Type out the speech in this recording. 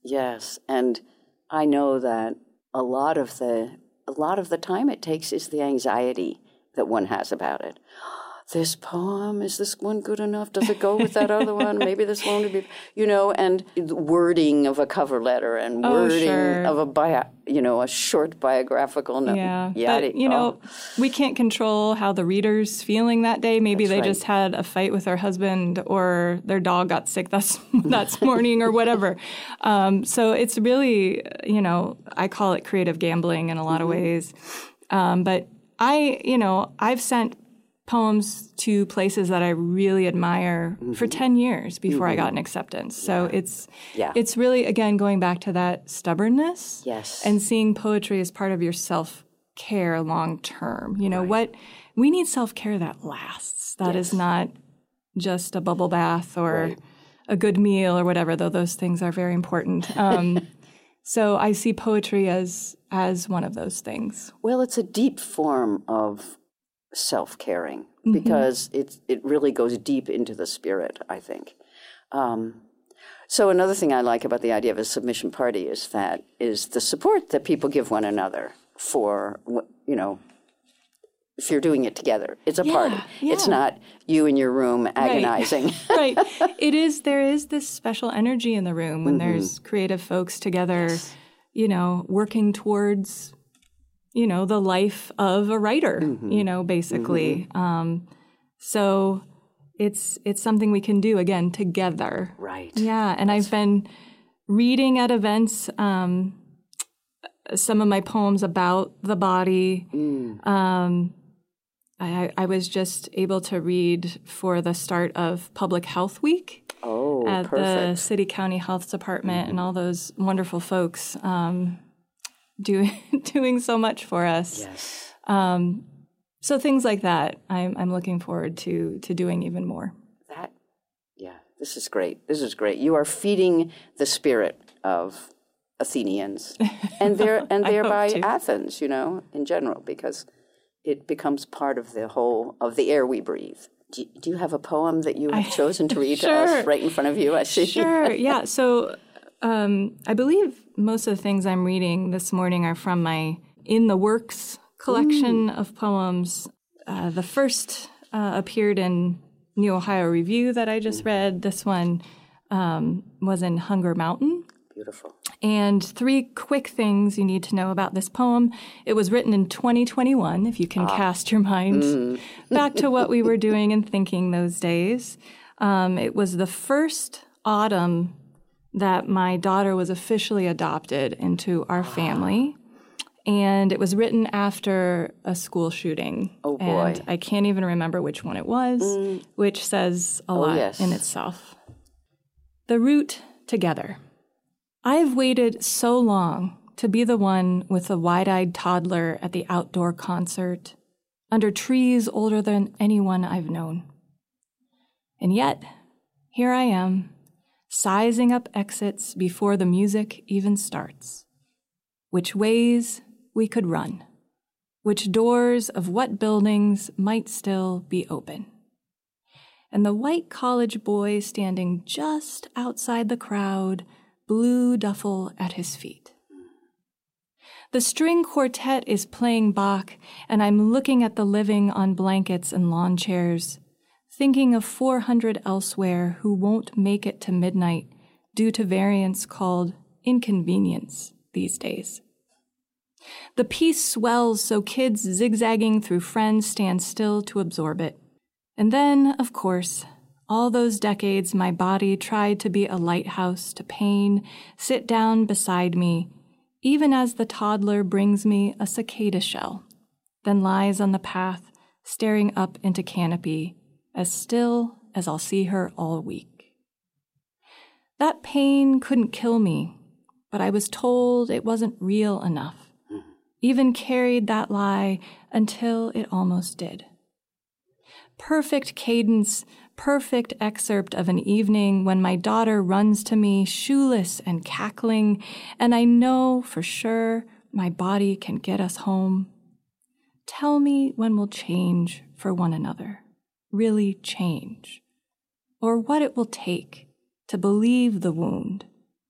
Yes. And I know that a lot of the time it takes is the anxiety that one has about it. This poem, is this one good enough? Does it go with that other one? Maybe this one would be, and the wording of a cover letter and wording of a short biographical note. Yeah, but, we can't control how the reader's feeling that day. Maybe they just had a fight with their husband or their dog got sick that morning or whatever. So it's really, I call it creative gambling in a lot of ways. But I've sent poems to places that I really admire for 10 years before I got an acceptance. So it's really, again, going back to that stubbornness and seeing poetry as part of your self-care long term. What we need self-care that lasts. That is not just a bubble bath or a good meal or whatever, though those things are very important. So I see poetry as one of those things. Well, it's a deep form of self-caring because it really goes deep into the spirit, I think. So another thing I like about the idea of a submission party is the support that people give one another for, if you're doing it together. It's a party. Yeah. It's not you in your room agonizing. Right. There is this special energy in the room when there's creative folks together, working towards the life of a writer, basically. So it's something we can do, again, together. Right. Yeah, and I've been reading at events some of my poems about the body. I was just able to read for the start of Public Health Week at the City County Health Department and all those wonderful folks doing so much for us. Yes. So things like that, I'm looking forward to doing even more. This is great. This is great. You are feeding the spirit of Athenians and thereby Athens, in general, because it becomes part of the air we breathe. Do you have a poem that you have chosen to read to us right in front of you? I see. Sure. Yeah. So I believe most of the things I'm reading this morning are from my In the Works collection of poems. The first appeared in New Ohio Review that I just read. This one was in Hunger Mountain. Beautiful. And 3 quick things you need to know about this poem. It was written in 2021, if you can cast your mind back to what we were doing and thinking those days. It was the first autumn that my daughter was officially adopted into our family. And it was written after a school shooting. Oh, boy. And I can't even remember which one it was, which says a lot in itself. The root together. I've waited so long to be the one with the wide-eyed toddler at the outdoor concert, under trees older than anyone I've known. And yet, here I am, sizing up exits before the music even starts. Which ways we could run, which doors of what buildings might still be open. And the white college boy standing just outside the crowd, blue duffel at his feet. The string quartet is playing Bach, and I'm looking at the living on blankets and lawn chairs, thinking of 400 elsewhere who won't make it to midnight due to variants called inconvenience these days. The piece swells so kids zigzagging through friends stand still to absorb it. And then, of course, all those decades my body tried to be a lighthouse to pain, sit down beside me, even as the toddler brings me a cicada shell, then lies on the path, staring up into canopy, as still as I'll see her all week. That pain couldn't kill me, but I was told it wasn't real enough. Even carried that lie until it almost did. Perfect cadence, perfect excerpt of an evening when my daughter runs to me, shoeless and cackling, and I know for sure my body can get us home. Tell me when we'll change for one another, really change, or what it will take to believe the wound